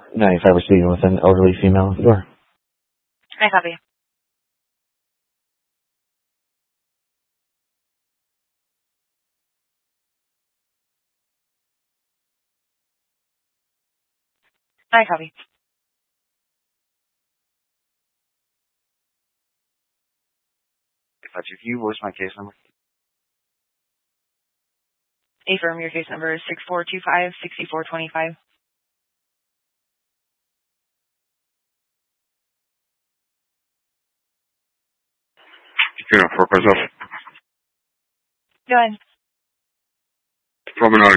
95 we're speaking with an elderly female at the door. I copy. I copy. Can you voice my case number? Affirm, your case number is 6425-6425. For myself. Go ahead. Promenade